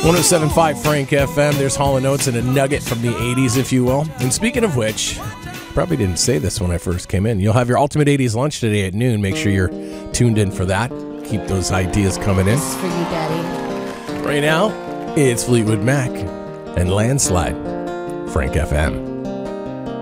107.5 Frank FM. There's Hall & Oates and a nugget from the 80s, if you will. And speaking of which, probably didn't say this when I first came in. You'll have your Ultimate 80s lunch today at noon. Make sure you're tuned in for that. Keep those ideas coming in. This is for you, Daddy. Right now, it's Fleetwood Mac and Landslide. Frank FM.